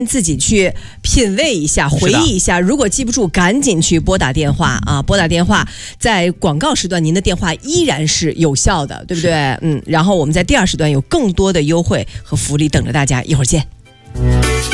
自己去品味一下，回忆一下。如果记不住，赶紧去拨打电话啊！拨打电话，在广告时段，您的电话依然是有效的，对不对？然后我们在第二时段有更多的优惠和福利等着大家，一会儿见。